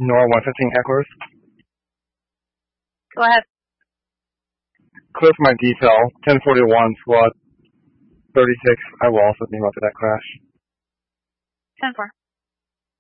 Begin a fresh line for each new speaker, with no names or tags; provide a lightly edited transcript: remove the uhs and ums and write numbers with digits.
Nora 115 hecklers.
Go ahead.
Clear for my detail. 1041 SWAT 36. I will also be about that crash.
10-4.